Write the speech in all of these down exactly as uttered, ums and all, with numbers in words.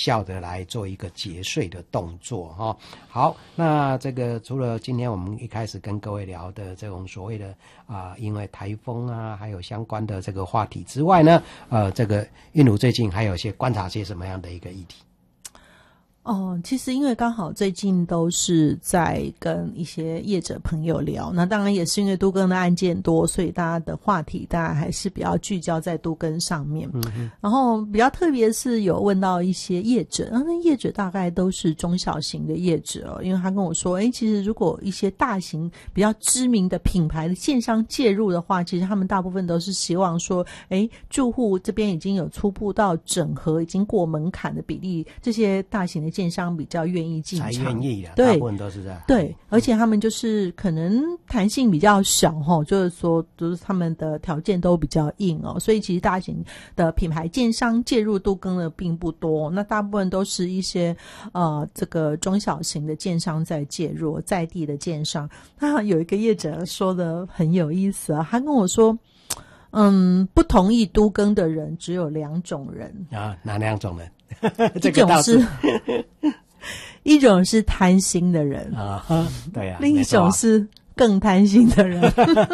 效的来做一个节税的动作哈、哦。好，那这个除了今天我们一开始跟各位聊的这种所谓的啊、呃，因为台风啊，还有相关的这个话题之外呢，呃，这个韵如最近还有一些观察些什么样的一个议题？ 哦，其实因为刚好最近都是在跟一些业者朋友聊，那当然也是因为都更的案件多，所以大家的话题当然还是比较聚焦在都更上面。嗯哼，然后比较特别是有问到一些业者，然后那业者大概都是中小型的业者哦，因为他跟我说，诶，其实如果一些大型比较知名的品牌的建商介入的话，其实他们大部分都是希望说，诶，住户这边已经有初步到整合，已经过门槛的比例，这些大型的建商比较愿意进场， 才愿意的， 对， 大部分都是这样。 对，而且他们就是可能弹性比较小齁，就是说，就是他们的条件都比较硬哦，所以其实大型的品牌建商介入都更的并不多，那大部分都是一些呃这个中小型的建商在介入，在地的建商。那有一个业者说的很有意思啊，他跟我说，嗯，不同意都更的人只有两种人啊，哪两种人？ 一种是一种是贪心的人啊，对啊， 另一种是更贪心的人。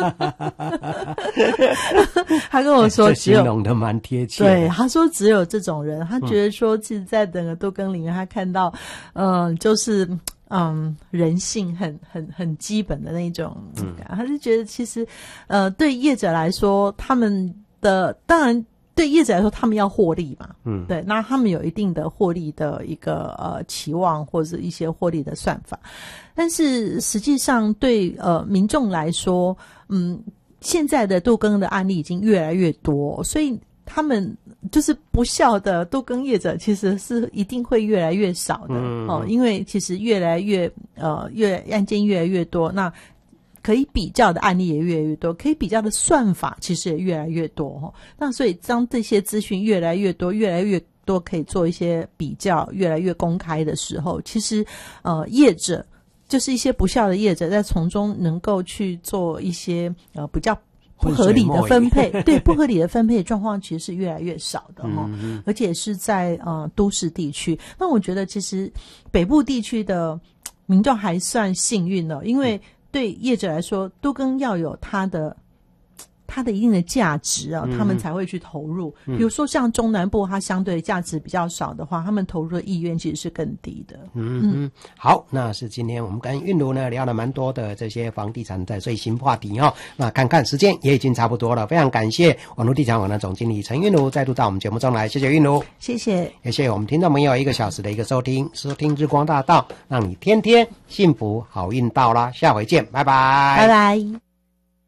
他跟我说只有， 形容的蛮贴切。 对，他说只有这种人，他觉得说，其实在整个都更里面，他看到，嗯、呃，就是嗯人性很很很基本的那种感、嗯，他就觉得其实，呃，对业者来说，他们的当然。对业者来说，他们要获利嘛，嗯，对，那他们有一定的获利的一个呃期望，或者一些获利的算法，但是实际上对呃民众来说，嗯，现在的都更的案例已经越来越多，所以他们就是不孝的都更业者，其实是一定会越来越少的、嗯、哦，因为其实越来越呃越案件越来越多，那。可以比较的案例也越来越多，可以比较的算法其实也越来越多齁。那所以当这些资讯越来越多，越来越多可以做一些比较，越来越公开的时候，其实呃业者就是一些不孝的业者，在从中能够去做一些呃比较不合理的分配，对不合理的分配状况其实是越来越少的齁、嗯，而且是在呃都市地区。那我觉得其实北部地区的民众还算幸运了，因为。对业者来说，都更要有它的它的一定的价值啊，他们才会去投入。嗯、比如说像中南部，它相对价值比较少的话，他们投入的意愿其实是更低的。 嗯嗯，好，那是今天我们跟韵如呢聊了蛮多的这些房地产的最新话题哈、哦。那看看时间也已经差不多了，非常感谢网络地产网的总经理陈韵如再度到我们节目中来，谢谢韵如， 谢谢， 也谢谢我们听众朋友一个小时的一个收听，收听日光大道，让你天天幸福好运到啦，下回见，拜拜， 拜拜。